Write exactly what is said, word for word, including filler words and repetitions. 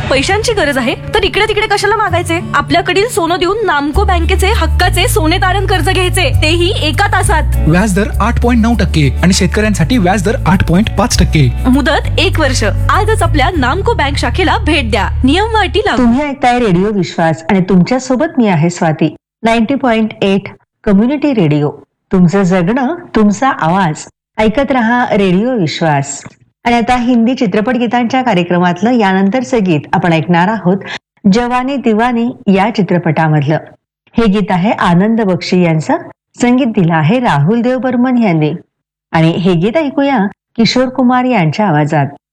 पैशांची गरज आहे तर इकडे तिकडे कशाला मागायचे? आपल्याकडील सोनं देऊन नामको बँकेचे हक्काचे सोने तारण कर्ज घ्यायचे, तेही एका तासात. व्याजदर आठ पॉईंट नऊ टक्के आणि शेतकऱ्यांसाठी व्याजदर आठ पॉईंट पाच टक्के. मुदत एक वर्ष. आजच आपल्या नामको बँक शाखेला भेट द्या. नियम व अटी लागू. तुम्ही ऐकताय रेडिओ विश्वास आणि तुमच्या सोबत मी आहे Swati. Ninety point eight community radio. तुमचं जगणं तुमचा आवाज. ऐकत रहा रेडिओ विश्वास. आणि आता हिंदी चित्रपट गीतांच्या कार्यक्रमातलं यानंतरचं गीत आपण ऐकणार आहोत जवानी दिवानी या चित्रपटामधलं. हे गीत आहे आनंद बक्षी यांचं. संगीत दिलं आहे राहुल देव बर्मन यांनी. आणि हे गीत ऐकूया किशोर कुमार यांच्या आवाजात.